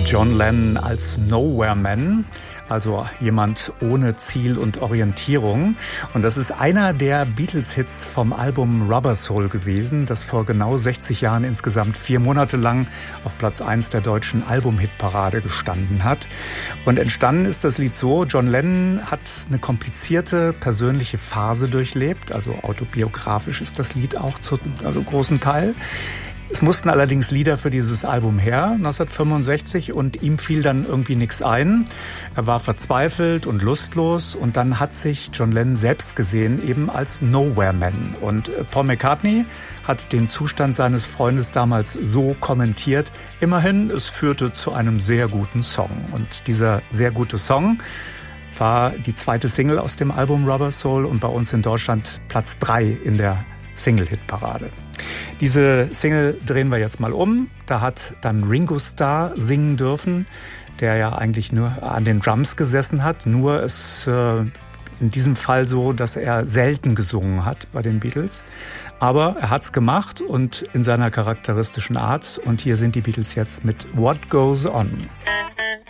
John Lennon als Nowhere Man, also jemand ohne Ziel und Orientierung. Und das ist einer der Beatles-Hits vom Album Rubber Soul gewesen, das vor genau 60 Jahren insgesamt 4 Monate lang auf Platz 1 der deutschen Album-Hitparade gestanden hat. Und entstanden ist das Lied so: John Lennon hat eine komplizierte persönliche Phase durchlebt, also autobiografisch ist das Lied auch zu großen Teil. Es mussten allerdings Lieder für dieses Album her, 1965, und ihm fiel dann irgendwie nichts ein. Er war verzweifelt und lustlos, und dann hat sich John Lennon selbst gesehen, eben als Nowhere Man. Und Paul McCartney hat den Zustand seines Freundes damals so kommentiert: Immerhin, es führte zu einem sehr guten Song. Und dieser sehr gute Song war die zweite Single aus dem Album Rubber Soul und bei uns in Deutschland Platz 3 in der Single-Hit-Parade. Diese Single drehen wir jetzt mal um. Da hat dann Ringo Starr singen dürfen, der ja eigentlich nur an den Drums gesessen hat. Nur ist in diesem Fall so, dass er selten gesungen hat bei den Beatles. Aber er hat's gemacht und in seiner charakteristischen Art. Und hier sind die Beatles jetzt mit What Goes On.